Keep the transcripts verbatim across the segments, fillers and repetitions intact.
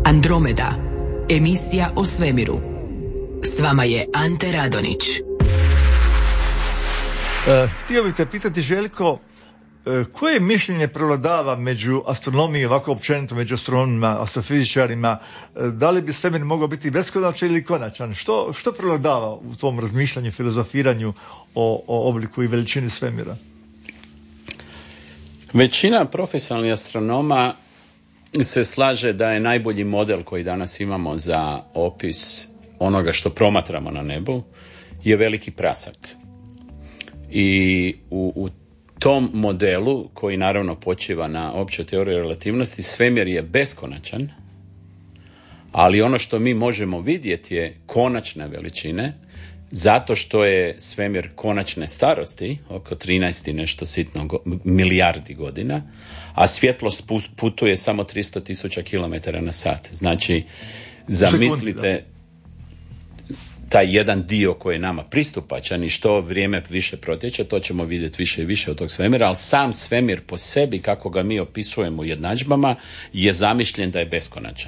Andromeda, emisija o svemiru. S vama je Ante Radonić. Uh, htio bih te pitati, Željko, uh, koje mišljenje prevladava među astronomijom, ovako općenito među astronomima, astrofizičarima, uh, da li bi svemir mogao biti beskonačan ili konačan? Što, što prevladava u tom razmišljanju, filozofiranju o, o obliku i veličini svemira? Većina profesionalnih astronoma se slaže da je najbolji model koji danas imamo za opis onoga što promatramo na nebu je veliki prasak. I u, u tom modelu, koji naravno počiva na općoj teoriji relativnosti, svemir je beskonačan, ali ono što mi možemo vidjeti je konačne veličine, zato što je svemir konačne starosti, oko trinaest i nešto sitno go, milijardi godina, a svjetlost putuje samo tristo tisuća kilometara na sat. Znači, zamislite taj jedan dio koji je nama pristupačan i što vrijeme više protječe, to ćemo vidjeti više i više od tog svemira, ali sam svemir po sebi, kako ga mi opisujemo u jednadžbama, je zamišljen da je beskonačan.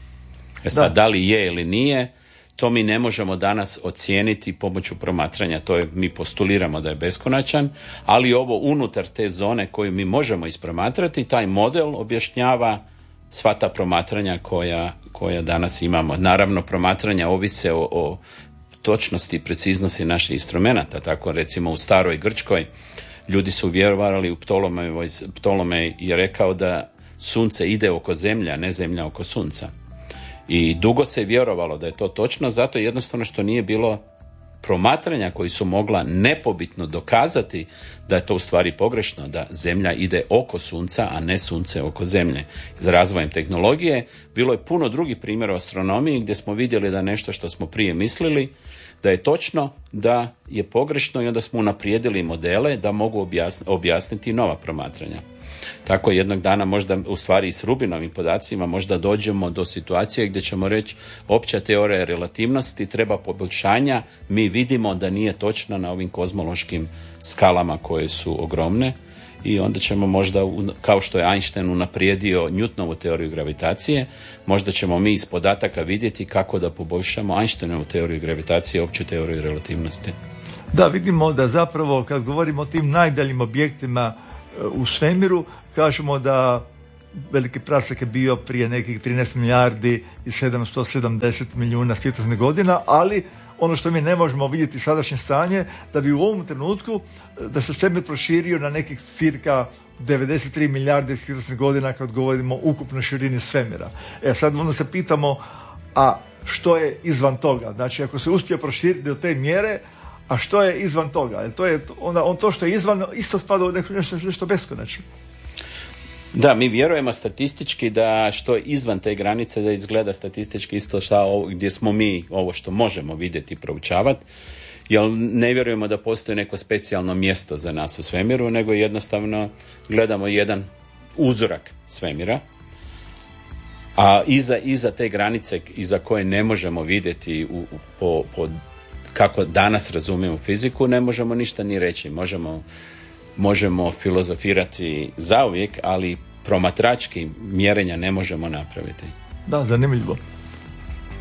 E sad, da. da li je ili nije, to mi ne možemo danas ocijeniti pomoću promatranja, to je, mi postuliramo da je beskonačan, ali ovo unutar te zone koju mi možemo ispromatrati, taj model objašnjava sva ta promatranja koja, koja danas imamo. Naravno, promatranja ovise o, o točnosti i preciznosti naših instrumenata. Tako, recimo, u staroj Grčkoj ljudi su vjerovali u Ptolomej, Ptolomej je rekao da sunce ide oko zemlje, a ne zemlja oko sunca. I dugo se je vjerovalo da je to točno, zato jednostavno što nije bilo promatranja koji su mogla nepobitno dokazati da je to u stvari pogrešno, da zemlja ide oko sunca, a ne sunce oko zemlje. Za razvojem tehnologije bilo je puno drugih primjera u astronomiji gdje smo vidjeli da nešto što smo prije mislili da je točno, da je pogrešno, i onda smo unaprijedili modele da mogu objasniti, objasniti nova promatranja. Tako jednog dana možda u stvari i s Rubinovim podacima možda dođemo do situacije gdje ćemo reći opća teorija relativnosti treba poboljšanja, mi vidimo da nije točna na ovim kozmološkim skalama koje su ogromne, i onda ćemo možda, kao što je Einstein unaprijedio Newtonovu teoriju gravitacije, možda ćemo mi iz podataka vidjeti kako da poboljšamo Einsteinovu teoriju gravitacije, opću teoriju relativnosti. Da, vidimo da zapravo kad govorimo o tim najdaljim objektima u svemiru, kažemo da veliki prasak je bio prije nekih trinaest milijardi i sedamsto sedamdeset milijuna svjetlosnih godina, ali ono što mi ne možemo vidjeti sadašnje stanje, da bi u ovom trenutku da se svemir proširio na nekih cirka devedeset tri milijarde svjetlosnih godina kad govorimo o ukupnoj širini svemira. E sad onda se pitamo, a što je izvan toga? Znači, ako se uspije proširiti do te mjere, a što je izvan toga? To je onda on to što je izvan isto spada u nešto, nešto beskonačno. Da, mi vjerujemo statistički da što je izvan te granice da izgleda statistički isto što gdje smo mi ovo što možemo vidjeti i proučavati, jer ne vjerujemo da postoji neko specijalno mjesto za nas u svemiru, nego jednostavno gledamo jedan uzorak svemira, a iza, iza te granice iza koje ne možemo vidjeti u, po, po kako danas razumijemo fiziku, ne možemo ništa ni reći. Možemo, možemo filozofirati zauvijek, ali promatrački mjerenja ne možemo napraviti. Da, zanimljivo.